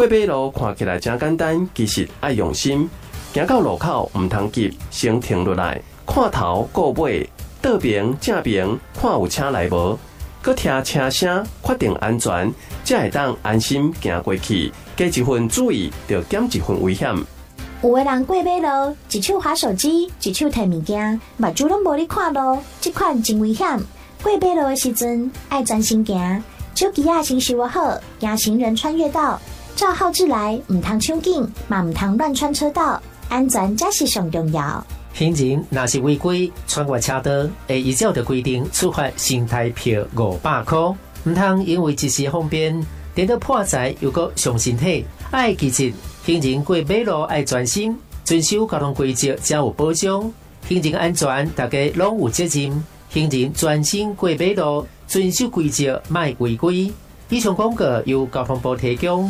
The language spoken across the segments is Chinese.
过马路看起来真简单，其实爱用心。行到路口唔通急，先停落来，看头顾尾，倒边正边看有车来无，搁听车声，确定安全，才会当安心行过去。加一份注意，就减一份危险。 有的人过马路，一手滑手机，一手摕物件，目睭拢无咧看路，这款真危险。过马路的时阵，爱专心行，手机啊先收好，行行人穿越道，照号志来，唔通抢紧，嘛唔通乱穿车道，安全才是上重要。 行人若是违规穿越车道，会依照着规定处罚新台票500块，唔通因为一时方便，颠倒破财又搁伤身体。爱记住，行人过马路爱专心，遵守交通规则才有保障。行人安全，大家拢有责任。行人专心过马路，遵守规则，莫违规。以上广告由交通部提供。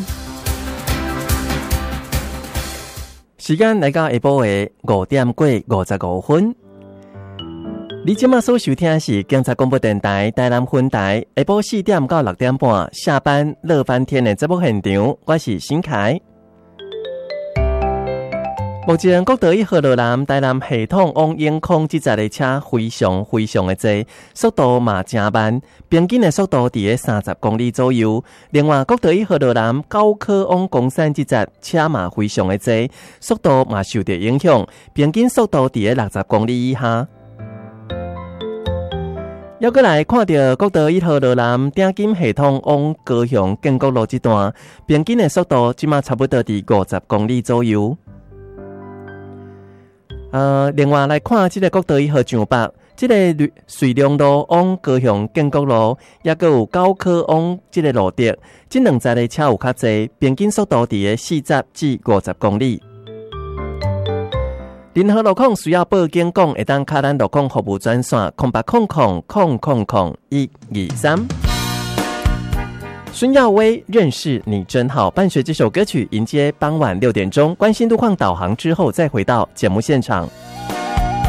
时间来到下晡的5点过55分。你今麦所收听的是警察广播电台台南分台下晡4点到6点半下班乐翻天的节目现场，我是新凯。目前国道1号路南台南系统往永康这站的车非常的多，速度嘛真慢，平均的速度伫咧30公里左右。另外，国道1号路南高科往公山这站车嘛非常的多，速度嘛受到影响，平均速度伫咧60公里以下。要过来看到国道1号路南鼎金系统往高雄建国路这段，平均的速度即马差不多伫50公里左右。另外来看这个国道1号上北，这个瑞良路往高雄建国路，也个有高科往这个路段，这两站的车有较侪，平均速度伫40至50公里。任何路况需要报警讲，会当卡咱路况服务专线0800000123。孙耀威认识你真好，伴随这首歌曲迎接傍晚6点钟，关心路况导航之后再回到节目现场。